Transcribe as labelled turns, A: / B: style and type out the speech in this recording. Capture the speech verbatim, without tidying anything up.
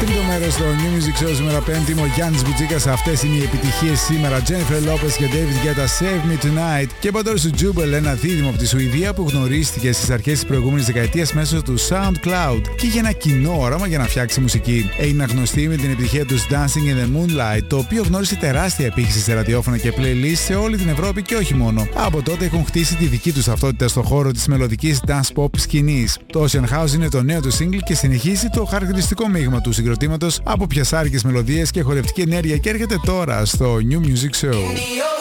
A: Τρίτο μέρος στο New Music Show σήμερα Πέμπτη, ο Γιάννης Μπουτζίκας. Αυτές είναι οι επιτυχίες σήμερα. Jennifer Lopez και David Guetta, Save Me Tonight. Και παντός του Jubel, ένα δίδυμο από τη Σουηδία που γνωρίστηκε στις αρχές της προηγούμενης δεκαετίας μέσω του SoundCloud και είχε ένα κοινό όραμα για να φτιάξει μουσική. Έγιναν γνωστοί με την επιτυχία τους Dancing in the Moonlight, το οποίο γνώρισε τεράστια επίχυση σε ραδιόφωνα και playlist σε όλη την Ευρώπη και όχι μόνο. Από τότε έχουν χτίσει τη δική τους ταυτότητα στο χώρο της μελωδικής dance pop σκηνής. Το Ocean House είναι το νέο του single και συνεχίζει το χαρακτηριστικό μείγμα του συγκροτήματος από πιασάρικες μελωδίες και χορευτική ενέργεια και έρχεται τώρα στο New Music Show.